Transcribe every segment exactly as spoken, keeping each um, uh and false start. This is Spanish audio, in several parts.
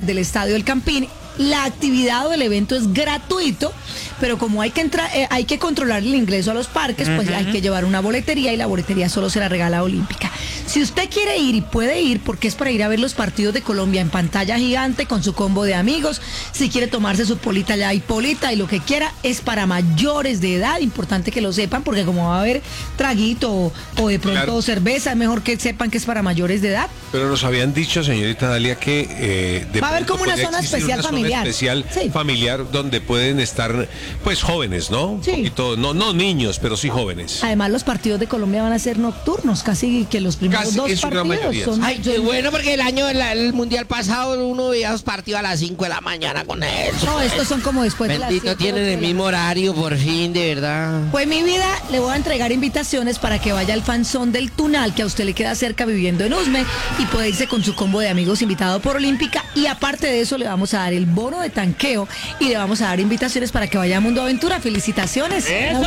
del Estadio El Campín. La actividad o el evento es gratuito, pero como hay que entrar, eh, hay que controlar el ingreso a los parques, pues uh-huh. hay que llevar una boletería y la boletería solo se la regala Olímpica. Si usted quiere ir y puede ir, porque es para ir a ver los partidos de Colombia en pantalla gigante con su combo de amigos, si quiere tomarse su polita ya hay polita y lo que quiera, es para mayores de edad, importante que lo sepan, porque como va a haber traguito o, o de pronto claro. cerveza, es mejor que sepan que es para mayores de edad. Pero nos habían dicho, señorita Dalia, que eh, de va a haber como una zona especial una familiar. Zona especial sí. familiar donde pueden estar, pues, jóvenes, ¿no? Sí. Un poquito, no, no niños, pero sí jóvenes. Además, los partidos de Colombia van a ser nocturnos, casi que los primeros casi dos partidos son... Ay, qué bueno, porque el año, el, el mundial pasado, uno veía los partidos a las cinco de la mañana con eso. No, estos son como después de las Bendito, tienen el mismo horario, por fin, de verdad. Pues mi vida, le voy a entregar invitaciones para que vaya al fanzón del Tunal, que a usted le queda cerca viviendo en Usme, y puede irse con su combo de amigos invitado por Olímpica, y aparte de eso le vamos a dar el bono de tanqueo y le vamos a dar invitaciones para que vaya a Mundo Aventura. Felicitaciones. ¡Eso!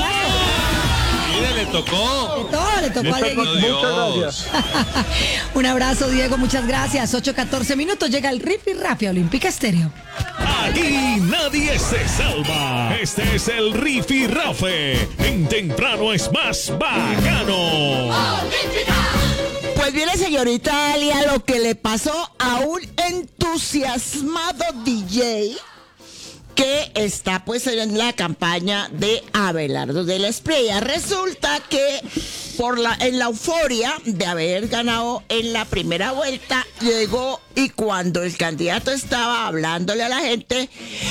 Mire, le tocó. De todo, le tocó a Diego. Muchas gracias. Un abrazo, Diego, muchas gracias. ocho catorce minutos, llega el Rifi Rafi Olímpica Estéreo. Aquí nadie se salva. Este es el Rifi Rafe. En temprano es más bacano. ¡Olímpica! Pues viene, señorita Dalia, lo que le pasó a un entusiasmado D J que está pues en la campaña de Abelardo de la Espriella. Resulta que por la, en la euforia de haber ganado en la primera vuelta, llegó y cuando el candidato estaba hablándole a la gente,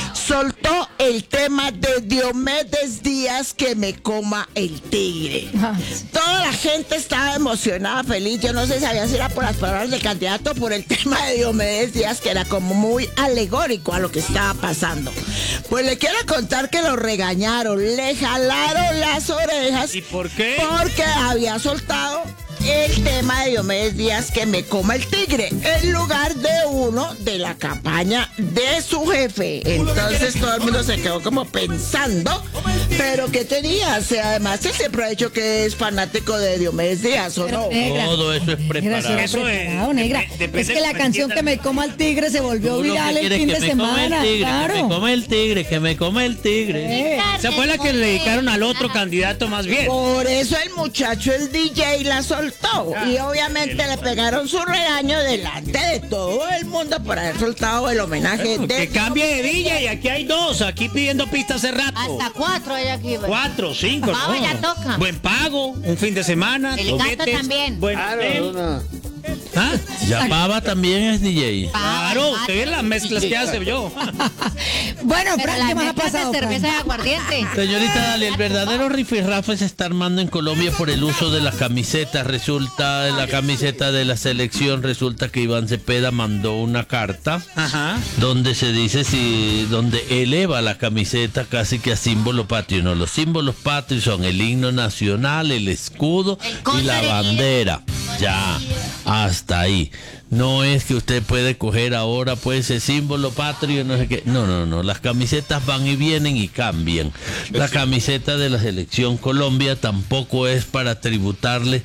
soltó el tema de Diomedes Díaz, que me coma el tigre. Toda la gente estaba emocionada, feliz. Yo no sé si sabía si era por las palabras del candidato, por el tema de Diomedes Díaz, que era como muy alegórico a lo que estaba pasando. Pues le quiero contar que lo regañaron, le jalaron las orejas. ¿Y por qué? Porque había soltado el tema de Diomedes Díaz, que me coma el tigre, en lugar de uno de la campaña de su jefe. Entonces todo el mundo se quedó como pensando, pero ¿qué tenía? O sea, además él siempre ha dicho que es fanático de Diomedes Díaz, ¿o no? Negra, todo eso es preparado. Negra, eso es preparado, negra. Es que la canción que me coma el tigre se volvió viral el fin de semana. Tigre, claro. Que me come el tigre, que me come el tigre. Eh. Esa fue la que le dedicaron al otro candidato más bien. Por eso el muchacho, el D J, la soltó. Y obviamente le pegaron su regaño delante de todo el mundo por haber soltado el homenaje Bueno, de... que cambie de Villa, y aquí hay dos, aquí pidiendo pistas hace rato. Hasta cuatro hay aquí. ¿verdad? Cuatro, cinco, Vamos, no. ya toca. Buen pago, un fin de semana. El gato juguetes, también. Buen hotel. ¿Ah? Ya Pava también es D J. Claro, usted ve las mezclas que hace yo. Bueno, Pero Fran, la ¿qué más ha mezcla pasado, de cerveza Fran? y aguardiente. Señorita Dalia, el verdadero rifirrafe se está armando en Colombia por el uso de la camiseta. Resulta, la camiseta de la selección, resulta que Iván Cepeda mandó una carta Ajá. donde se dice si, donde eleva la camiseta casi que a símbolo patrio. No, los símbolos patrios son el himno nacional, el escudo y la bandera. Ya, hasta ahí. No es que usted puede coger ahora pues el símbolo patrio, no sé qué. No, no, no. Las camisetas van y vienen y cambian. La camiseta de la selección Colombia tampoco es para tributarle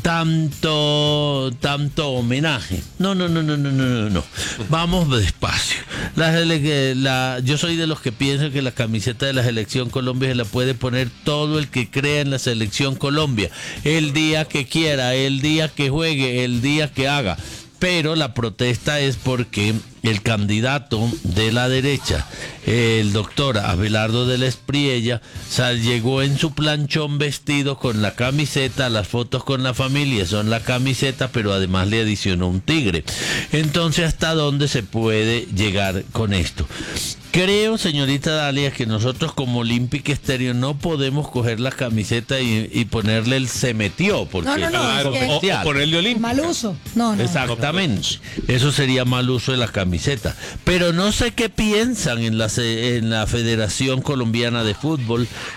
tanto, tanto homenaje. No, no, no, no, no, no, no, no. Vamos despacio. La, la, yo soy de los que piensan que la camiseta de la selección Colombia se la puede poner todo el que crea en la selección Colombia. El día que quiera, el día que juegue, el día que haga. Pero la protesta es porque el candidato de la derecha, el doctor Abelardo de la Espriella, llegó en su planchón vestido con la camiseta. Las fotos con la familia son la camiseta, pero además le adicionó un tigre. Entonces, ¿hasta dónde se puede llegar con esto? Creo, señorita Dalia, que nosotros como Olímpica Estéreo no podemos coger la camiseta y, y ponerle el se metió, porque No, no, no, es es que- comercial. O, o ponerle Olímpica. Mal uso. No, no. Exactamente, eso sería mal uso de la camiseta. Pero no sé qué piensan en la, se- en la Federación Colombiana de Fútbol,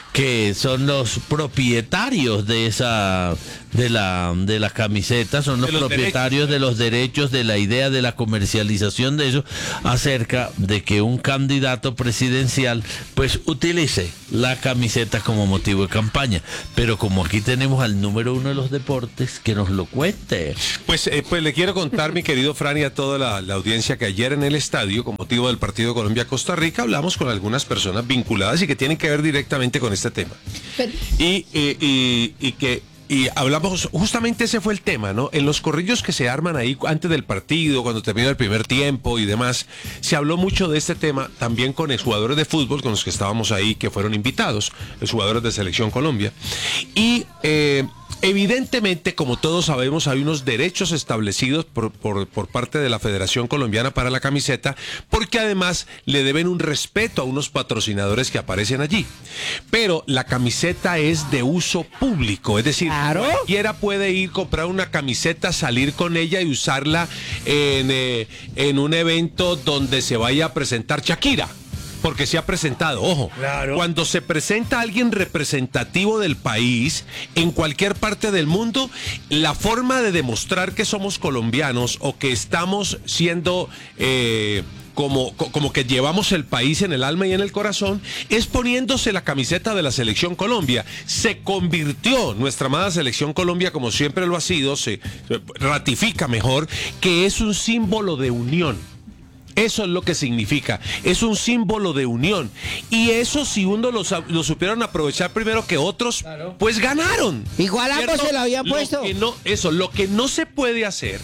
que son los propietarios de esa de la de la camiseta, son los, De los propietarios derechos. de los derechos, de la idea de la comercialización de eso, acerca de que un candidato presidencial pues utilice la camiseta como motivo de campaña. Pero como aquí tenemos al número uno de los deportes, que nos lo cuente. Pues, eh, pues le quiero contar, mi querido Fran, y a toda la, la audiencia, que ayer en el estadio, con motivo del partido Colombia-Costa Rica, hablamos con algunas personas vinculadas y que tienen que ver directamente con este tema. Pero- Y, y, y, y que y hablamos, justamente ese fue el tema, ¿no? En los corrillos que se arman ahí antes del partido, cuando termina el primer tiempo y demás, se habló mucho de este tema también con exjugadores de fútbol con los que estábamos ahí, que fueron invitados, los jugadores de Selección Colombia. Y eh, evidentemente, como todos sabemos, hay unos derechos establecidos por, por, por parte de la Federación Colombiana para la camiseta, porque además le deben un respeto a unos patrocinadores que aparecen allí. Pero la camiseta es de uso público, es decir, Claro. cualquiera puede ir, comprar una camiseta, salir con ella y usarla en, eh, en un evento donde se vaya a presentar Shakira. Porque se ha presentado, ojo, Claro. cuando se presenta alguien representativo del país en cualquier parte del mundo, la forma de demostrar que somos colombianos o que estamos siendo eh, como, co- como que llevamos el país en el alma y en el corazón es poniéndose la camiseta de la Selección Colombia. Se convirtió nuestra amada Selección Colombia, como siempre lo ha sido, se ratifica mejor, que es un símbolo de unión. Eso es lo que significa, es un símbolo de unión. Y eso, si uno lo, sab- lo supieron aprovechar primero que otros, pues ganaron. Igual ambos ¿Cierto? se lo habían puesto. Que no, eso, lo que no se puede hacer,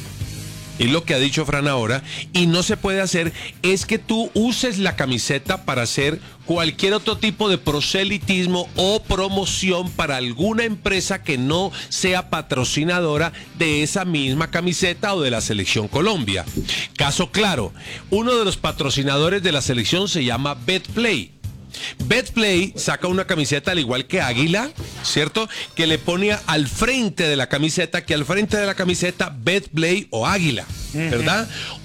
y lo que ha dicho Fran ahora, y no se puede hacer, es que tú uses la camiseta para hacer cualquier otro tipo de proselitismo o promoción para alguna empresa que no sea patrocinadora de esa misma camiseta o de la Selección Colombia. Caso claro, uno de los patrocinadores de la selección se llama Betplay. Betplay saca una camiseta al igual que Águila, ¿cierto? Que le pone al frente de la camiseta, que al frente de la camiseta Betplay o Águila, ¿verdad?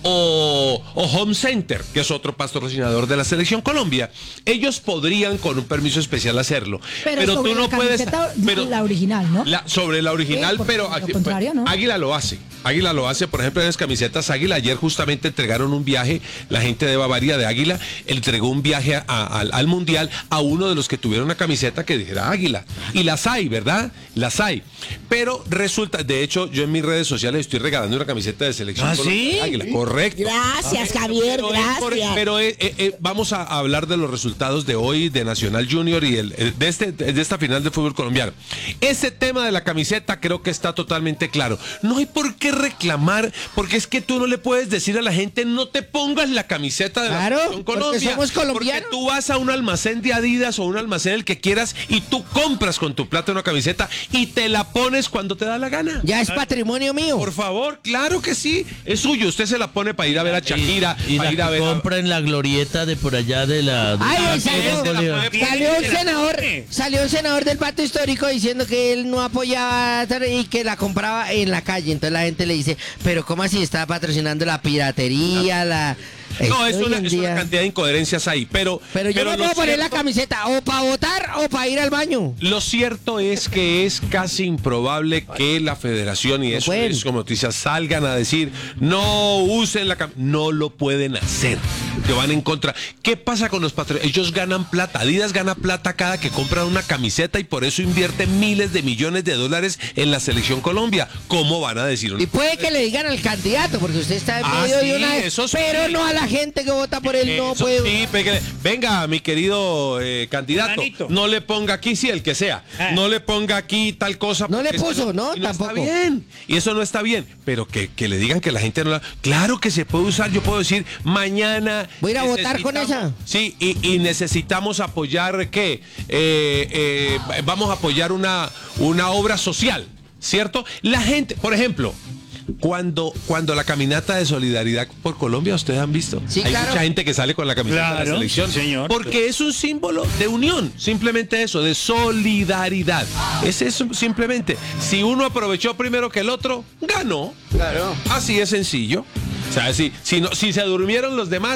O, o Home Center, que es otro patrocinador de la Selección Colombia. Ellos podrían con un permiso especial hacerlo, pero, Pero sobre tú no la puedes. camiseta, Pero, la original, ¿no? la- sobre la original, Sí, porque pero lo aquí- contrario, ¿no? Águila lo hace. Águila lo hace, por ejemplo, en las camisetas Águila. Ayer justamente entregaron un viaje, la gente de Bavaria de Águila entregó un viaje a- al, al Mundial a uno de los que tuvieron una camiseta que dijera Águila. Y las hay, ¿verdad? Las hay. Pero resulta, de hecho, yo en mis redes sociales estoy regalando una camiseta de Selección ¿Ah, Colombia sí? de Águila. Correcto. Gracias, Javier, Pero, es por- gracias. pero, eh, eh, eh, vamos a hablar de los resultados de hoy de Nacional Junior y el, el- de, este, de esta final de fútbol colombiano. Ese tema de la camiseta creo que está totalmente claro. No hay por qué reclamar, porque es que tú no le puedes decir a la gente no te pongas la camiseta de Claro, la Selección porque Colombia. somos colombianos. Porque tú vas a un almacén de Adidas o un almacén el que quieras y tú compras con tu plata una camiseta y te la pones cuando te da la gana. Ya es patrimonio mío. Por favor, claro que sí, es suyo. Usted se la pone para ir a ver a Shakira, Y para la ir a que ver a- compra en la glorieta de por allá de la... de- Ay, Ah, hoy sí, salió, de Bolívar. salió un senador, salió un senador del pacto histórico diciendo que él no apoyaba y que la compraba en la calle. Entonces la gente le dice, pero ¿cómo así está patrocinando la piratería? La... No, es Hoy una, en es una día- cantidad de incoherencias ahí, pero... Pero yo me lo puedo poner la cierto- camiseta o para votar o para ir al baño. Lo cierto es que es casi improbable que la federación y No eso pueden. es como noticias salgan a decir no usen la cam-". No lo pueden hacer, que van en contra. ¿Qué pasa con los patrones? Ellos ganan plata, Adidas gana plata cada que compran una camiseta y por eso invierte miles de millones de dólares en la Selección Colombia. ¿Cómo van a decir? Y puede que le digan al candidato, porque usted está en Ah, medio sí, de una... eso sí. Pero no a la gente que vota por él, no Eso puede... sí, pégale. Venga, mi querido eh, candidato, Fulanito. no le ponga aquí, sí, el que sea, Ah. no le ponga aquí tal cosa. No le porque es que puso, ¿no? y no Tampoco. está bien, y eso no está bien, pero que, que le digan que la gente no la... Claro que se puede usar, yo puedo decir, mañana... Voy a ir a votar con necesitamos- esa. Sí, y, y necesitamos apoyar, ¿qué? Eh, eh, vamos a apoyar una, una obra social, ¿cierto? La gente, por ejemplo... Cuando, cuando la caminata de solidaridad por Colombia, ustedes han visto. Sí, Hay claro. mucha gente que sale con la camiseta de la Claro, selección. sí, señor. Porque es un símbolo de unión, simplemente eso, de solidaridad. Es eso, simplemente. Si uno aprovechó primero que el otro, ganó. Claro. Así es sencillo. O sea, si, si, no, si se durmieron los demás,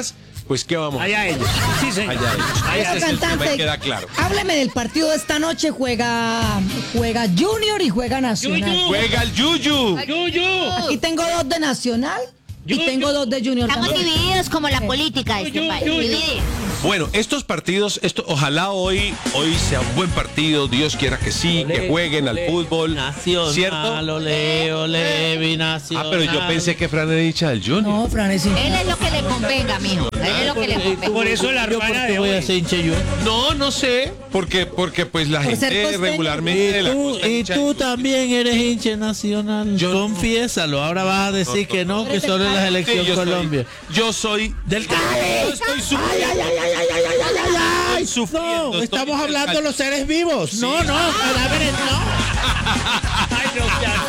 pues ¿qué vamos a hacer? Allá ellos. Sí, señor. Allá ellos. Allá Ese es el tema y queda claro. hábleme del partido de esta noche. Juega, juega Junior y juega Nacional. Yuyu. Juega el Yuyu. Yuyu. Aquí tengo dos de Nacional y Yo- tengo yo- dos de Junior Estamos también. divididos como la política de este Yo- país. yo- yo- Divididos. Bueno, estos partidos, esto, ojalá hoy, hoy sea un buen partido, Dios quiera que sí, que jueguen al fútbol, Nacional, ¿cierto? ole, ole, binacional. Ah, pero yo pensé que Fran era hincha del Junior. No, Fran, es Él es lo que le convenga, mijo. Él es lo que le convenga. Por eso la Yo, ¿por hermana qué de voy a hoy. ser hincha yo? No, no sé, porque, porque pues la Por ser gente costeño. regularmente... Y la tú, cosa y hincha tú del- también eres hincha nacional. Yo no. Confiésalo. Ahora vas a decir que no, que Eres solo en la Sí, selección yo soy- Colombia. yo soy Del Yo estoy sufriendo. Estoy sufriendo, No, estoy estamos en el hablando de cal- los seres vivos. No, no, cadáveres no. Ay, no, ya.